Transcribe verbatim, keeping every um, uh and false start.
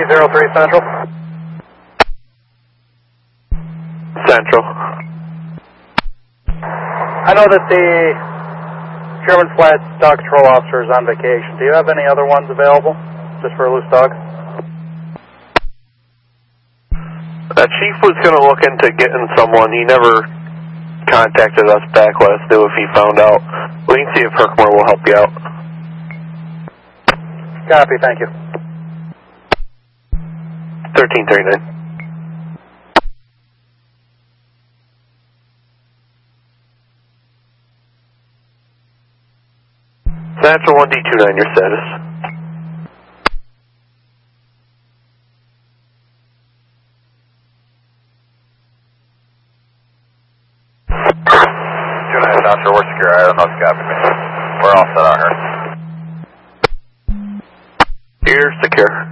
zero three Central. Central. I know that the Sherman Flats dog control officer is on vacation. Do you have any other ones available, just for a loose dog? The chief was going to look into getting someone. He never contacted us back. Let us know if he found out. We can see if Herkimer will help you out. Copy, thank you. thirteen thirty-nine. Central one D two nine, your status. two nine, not sure we're secure. I don't know if you got me. We're all set out here. You're secure.